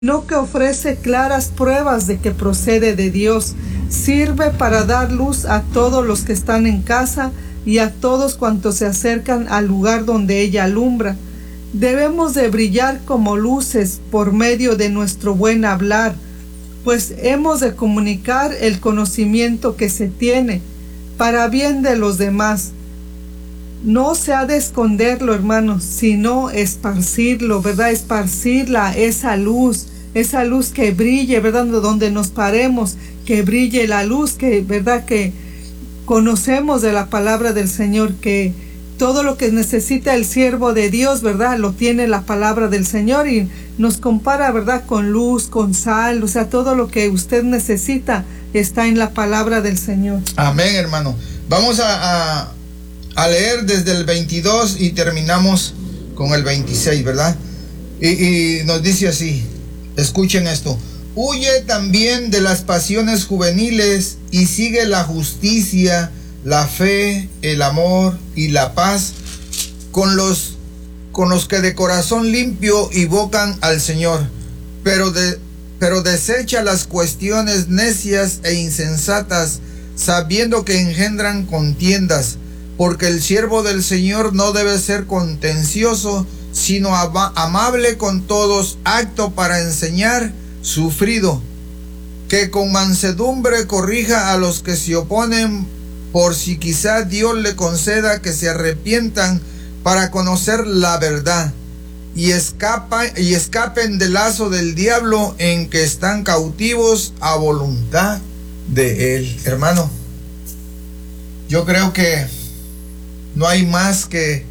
sino que ofrece claras pruebas de que procede de Dios. Sirve para dar luz a todos los que están en casa y a todos cuantos se acercan al lugar donde ella alumbra. Debemos de brillar como luces por medio de nuestro buen hablar, pues hemos de comunicar el conocimiento que se tiene para bien de los demás. No se ha de esconderlo, hermanos, sino esparcirlo, ¿verdad? Esparcirla, esa luz que brille, ¿verdad? Donde nos paremos, que brille la luz, que, ¿verdad? Que conocemos de la palabra del Señor, que todo lo que necesita el siervo de Dios, ¿verdad? Lo tiene la palabra del Señor y nos compara, ¿verdad? Con luz, con sal, o sea, todo lo que usted necesita está en la palabra del Señor. Amén, hermano. Vamos a leer desde el 22 y terminamos con el 26, ¿verdad? Y nos dice así, escuchen esto: huye también de las pasiones juveniles y sigue la justicia, la fe, el amor y la paz con los que de corazón limpio invocan al Señor, pero desecha las cuestiones necias e insensatas, sabiendo que engendran contiendas, porque el siervo del Señor no debe ser contencioso, sino amable con todos, apto para enseñar, sufrido, que con mansedumbre corrija a los que se oponen, por si quizá Dios le conceda que se arrepientan para conocer la verdad y escapen del lazo del diablo en que están cautivos a voluntad de él. Hermano, yo creo que no hay más que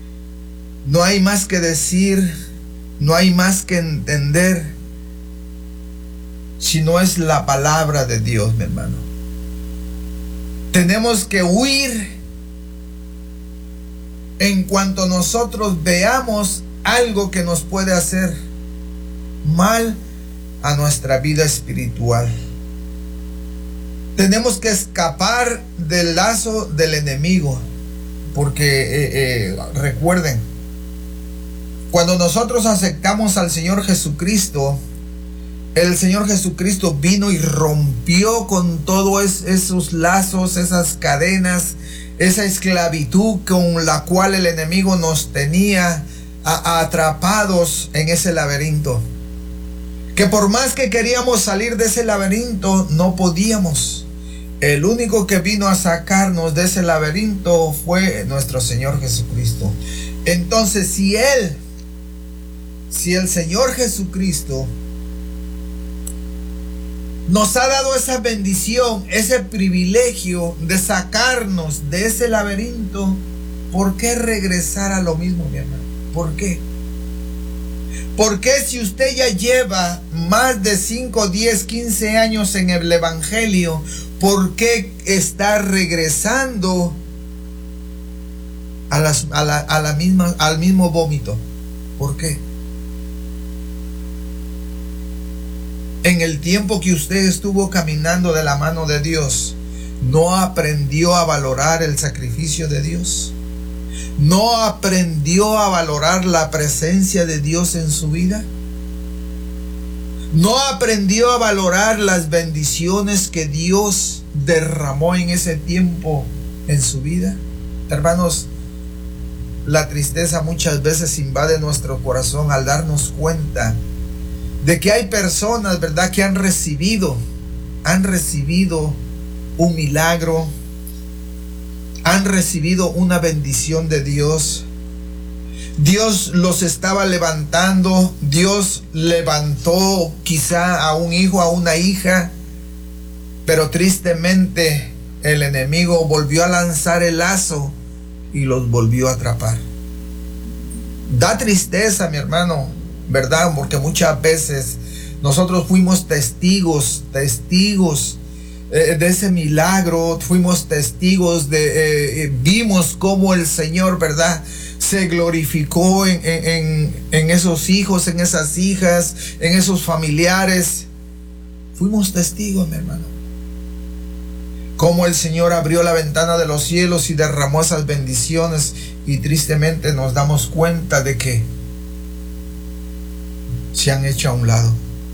decir, no hay más que entender, si no es la palabra de Dios, mi hermano. Tenemos que huir en cuanto nosotros veamos algo que nos puede hacer mal a nuestra vida espiritual. Tenemos que escapar del lazo del enemigo, porque recuerden, cuando nosotros aceptamos al Señor Jesucristo, el Señor Jesucristo vino y rompió con todos esos lazos, esas cadenas, esa esclavitud con la cual el enemigo nos tenía atrapados en ese laberinto. Que por más que queríamos salir de ese laberinto, no podíamos. El único que vino a sacarnos de ese laberinto fue nuestro Señor Jesucristo. Entonces, si el Señor Jesucristo nos ha dado esa bendición, ese privilegio de sacarnos de ese laberinto, ¿por qué regresar a lo mismo, mi hermano? ¿Por qué? Porque si usted ya lleva más de 5, 10, 15 años en el Evangelio, ¿por qué está regresando al mismo vómito? ¿Por qué? En el tiempo que usted estuvo caminando de la mano de Dios, ¿no aprendió a valorar el sacrificio de Dios? ¿No aprendió a valorar la presencia de Dios en su vida? ¿No aprendió a valorar las bendiciones que Dios derramó en ese tiempo en su vida? Hermanos, la tristeza muchas veces invade nuestro corazón al darnos cuenta de que hay personas, ¿verdad?, que han recibido un milagro, han recibido una bendición de Dios. Dios los estaba levantando, Dios levantó quizá a un hijo, a una hija, pero tristemente el enemigo volvió a lanzar el lazo y los volvió a atrapar. Da tristeza, mi hermano, ¿verdad? Porque muchas veces nosotros fuimos testigos de ese milagro, fuimos testigos vimos cómo el Señor, ¿verdad?, se glorificó en esos hijos, en esas hijas, en esos familiares. Fuimos testigos, mi hermano, cómo el Señor abrió la ventana de los cielos y derramó esas bendiciones, y tristemente nos damos cuenta de que se han hecho a un lado.